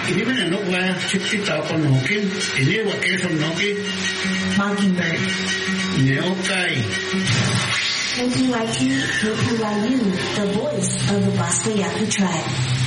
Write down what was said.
Ini mana nuk lah cipti tahu konokin. Ini wakil sonoki. Mockingbird. Neokai. KPYT, KPYU, the voice of the Basco Yaku tribe.